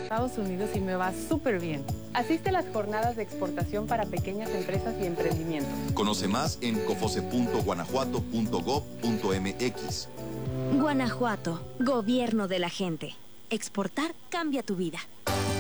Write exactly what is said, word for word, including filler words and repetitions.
Estados Unidos y me va súper bien. Asiste a las jornadas de exportación para pequeñas empresas y emprendimientos. Conoce más en cofose punto guanajuato punto gob punto mx. Guanajuato, gobierno de la gente. Exportar cambia tu vida.